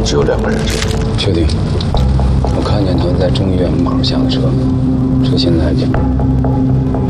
只有2个人。 确定？我看见他们在中医院马路下的车，车现在。